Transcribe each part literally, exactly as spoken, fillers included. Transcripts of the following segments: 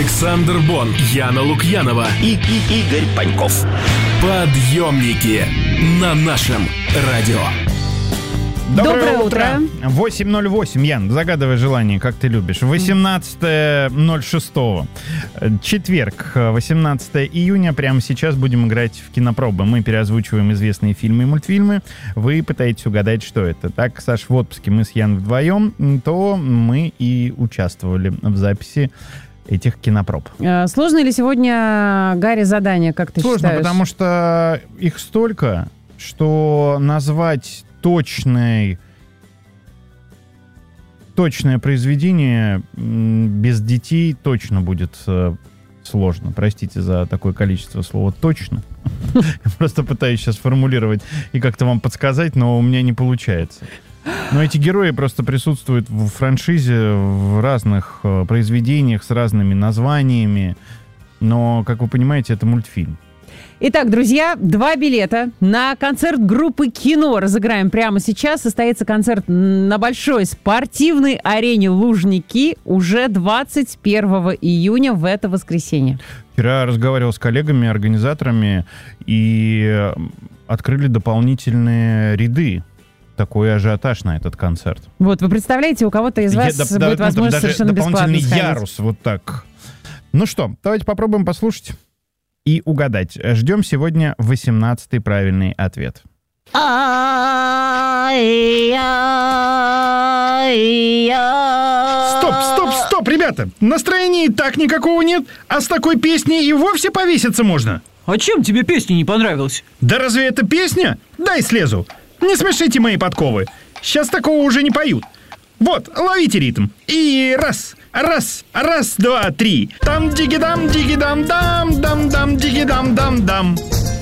Александр Бон, Яна Лукьянова и, и Игорь Паньков. Подъемники на нашем радио. Доброе, Доброе утро. утро. восемь ноль восемь. Ян, загадывай желание, как ты любишь. восемнадцатое ноль шестого. Четверг, восемнадцатое июня. Прямо сейчас будем играть в кинопробы. Мы переозвучиваем известные фильмы и мультфильмы. Вы пытаетесь угадать, что это. Так, Саш, в отпуске мы с Ян вдвоем, то мы и участвовали в записи этих кинопроб. Сложно ли сегодня, Гарри, задание, как ты Сложно, считаешь? Сложно, потому что их столько, что назвать точное, точное произведение без детей точно будет э, сложно. Простите за такое количество слова «точно». Я просто пытаюсь сейчас формулировать и как-то вам подсказать, но у меня не получается. Но эти герои просто присутствуют в франшизе в разных э, произведениях с разными названиями. Но, как вы понимаете, это мультфильм. Итак, друзья, два билета на концерт группы «Кино» разыграем прямо сейчас. Состоится концерт на большой спортивной арене «Лужники» уже двадцать первого июня в это воскресенье. Вчера разговаривал с коллегами, организаторами, и открыли дополнительные ряды. Такой ажиотаж на этот концерт. Вот, вы представляете, у кого-то из вас Я, будет да, возможность даже совершенно бесплатно сходить. Дополнительный ярус, вот так. Ну что, давайте попробуем послушать и угадать. Ждем сегодня восемнадцатый правильный ответ. Стоп, стоп, стоп, ребята! Настроения и так никакого нет, а с такой песней и вовсе повеситься можно. А чем тебе песня не понравилась? Да разве это песня? Дай слезу. Не смешите мои подковы. Сейчас такого уже не поют. Вот, ловите ритм. И раз, раз, раз, два, три. Там диги-дам, диги-дам, дам, дам, дам, диги-дам, дам, дам.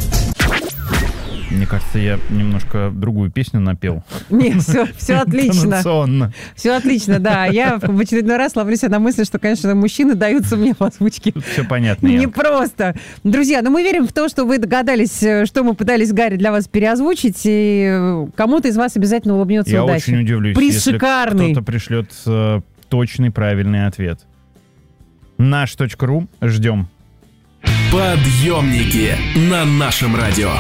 Мне кажется, я немножко другую песню напел. Нет, все, все отлично. Интонационно. Все отлично, да. Я в очередной раз ловлюсь на мысли, что, конечно, мужчины даются мне в озвучке. Тут все понятно. Не Янка. просто. Друзья, ну мы верим в то, что вы догадались, что мы пытались, Гарри, для вас переозвучить, и кому-то из вас обязательно улыбнется я удача. Я очень удивлюсь, Приз если шикарный. кто-то пришлет э, точный правильный ответ. наш точка ру. Ждем. Подъемники на нашем радио.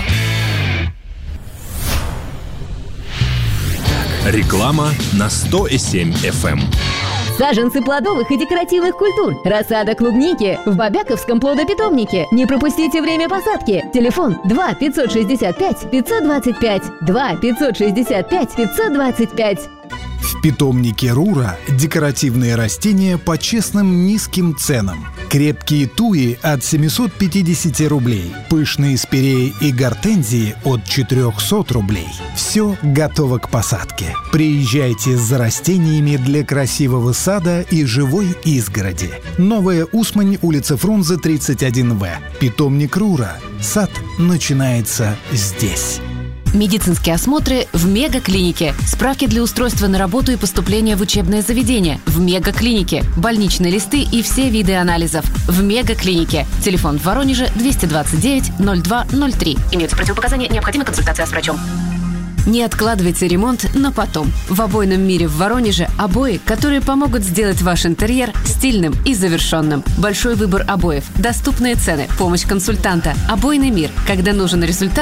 Реклама на сто семь эф эм. Саженцы плодовых и декоративных культур. Рассада клубники в Бобяковском плодопитомнике. Не пропустите время посадки. Телефон два пятьсот шестьдесят пять пятьсот двадцать пять. два пятьсот шестьдесят пять пятьсот двадцать пять. В питомнике Рура декоративные растения по честным низким ценам. Крепкие туи от семьсот пятьдесят рублей. Пышные спиреи и гортензии от четыреста рублей. Все готово к посадке. Приезжайте за растениями для красивого сада и живой изгороди. Новая Усмань, улица Фрунзе, тридцать один вэ. Питомник Рура. Сад начинается здесь. Медицинские осмотры в Мегаклинике. Справки для устройства на работу и поступления в учебное заведение. В Мегаклинике. Больничные листы и все виды анализов. В Мегаклинике. Телефон в Воронеже двести двадцать девять ноль два ноль три. Имеются противопоказания, необходима консультация с врачом. Не откладывайте ремонт на потом. В обойном мире в Воронеже обои, которые помогут сделать ваш интерьер стильным и завершенным. Большой выбор обоев, доступные цены, помощь консультанта. Обойный мир. Когда нужен результат,